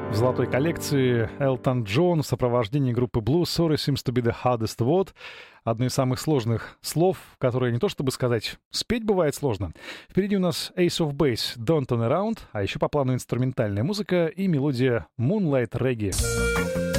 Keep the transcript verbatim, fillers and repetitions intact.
В золотой коллекции Элтон Джон в сопровождении группы Blue Sorry Seems to be the hardest word. Одно из самых сложных слов, которые не то чтобы сказать, спеть бывает сложно. Впереди у нас Ace of Base, Don't Turn Around, а еще по плану инструментальная музыка и мелодия Moonlight Reggae.